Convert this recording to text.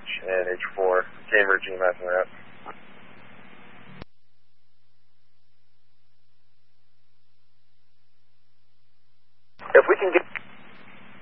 and H4, Cambridge, EMS and rep. If we can get